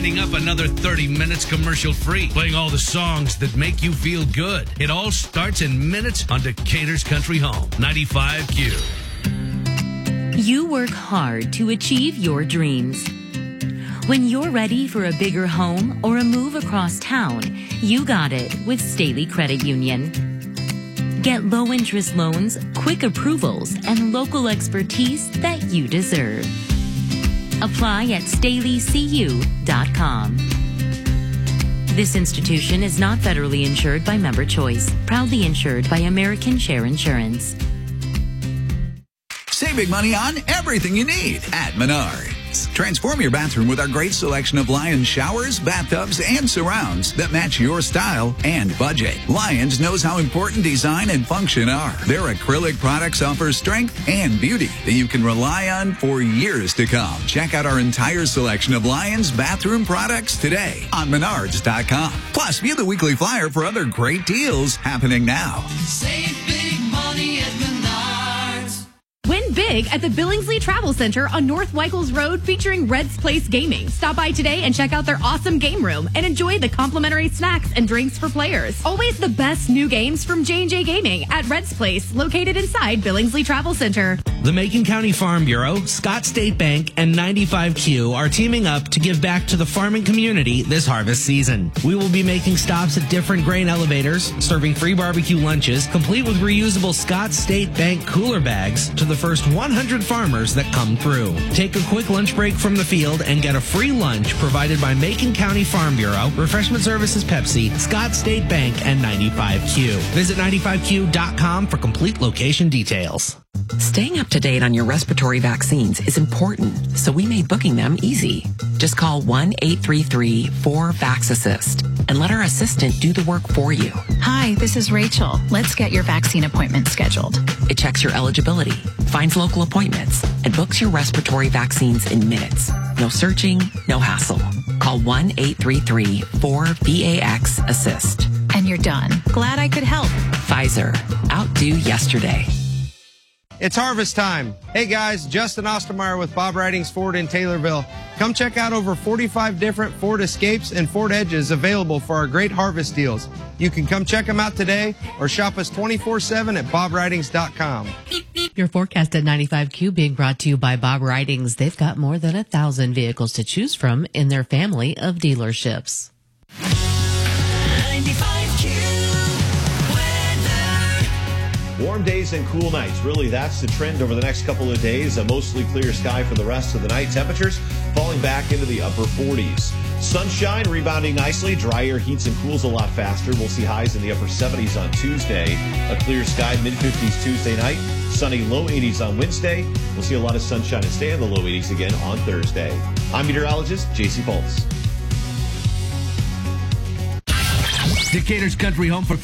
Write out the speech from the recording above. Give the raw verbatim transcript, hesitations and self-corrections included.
winding up another thirty minutes commercial-free, playing all the songs that make you feel good. It all starts in minutes on Decatur's Country Home, ninety-five Q. You work hard to achieve your dreams. When you're ready for a bigger home or a move across town, you got it with Staley Credit Union. Get low-interest loans, quick approvals, and local expertise that you deserve. Apply at staley c u dot com. This institution is not federally insured by Member Choice, proudly insured by American Share Insurance. Saving money on everything you need at Menards. Transform your bathroom with our great selection of Lions showers, bathtubs, and surrounds that match your style and budget. Lions knows how important design and function are. Their acrylic products offer strength and beauty that you can rely on for years to come. Check out our entire selection of Lions bathroom products today on menards dot com. Plus, view the weekly flyer for other great deals happening now. Save big money at Menards. Win big at the Billingsley Travel Center on North Weichels Road featuring Red's Place Gaming. Stop by today and check out their awesome game room and enjoy the complimentary snacks and drinks for players. Always the best new games from J and J Gaming at Red's Place, located inside Billingsley Travel Center. The Macon County Farm Bureau, Scott State Bank, and ninety-five Q are teaming up to give back to the farming community this harvest season. We will be making stops at different grain elevators, serving free barbecue lunches, complete with reusable Scott State Bank cooler bags to the first one hundred farmers that come through. Take a quick lunch break from the field and get a free lunch provided by Macon County Farm Bureau, Refreshment Services Pepsi, Scott State Bank, and ninety-five Q. Visit ninety-five Q dot com for complete location details. Staying up to date on your respiratory vaccines is important, so we made booking them easy. Just call one eight three three four vax assist and let our assistant do the work for you. Hi, this is Rachel. Let's get your vaccine appointment scheduled. It checks your eligibility, finds local appointments, and books your respiratory vaccines in minutes. No searching, no hassle. Call one eight three three four V A X assist. And you're done. Glad I could help. Pfizer. Outdo yesterday. It's harvest time. Hey guys, Justin Ostermeyer with Bob Ridings Ford in Taylorville. Come check out over forty-five different Ford Escapes and Ford Edges available for our great harvest deals. You can come check them out today or shop us twenty-four seven at bob ridings dot com. Your forecast at ninety-five Q being brought to you by Bob Ridings. They've got more than a thousand vehicles to choose from in their family of dealerships. ninety-five Q. Warm days and cool nights. Really, that's the trend over the next couple of days. A mostly clear sky for the rest of the night. Temperatures falling back into the upper forties. Sunshine rebounding nicely. Dry air heats and cools a lot faster. We'll see highs in the upper seventies on Tuesday. A clear sky, mid fifties Tuesday night. Sunny, low eighties on Wednesday. We'll see a lot of sunshine and stay in the low eighties again on Thursday. I'm meteorologist J C Pulse. Decatur's Country Home for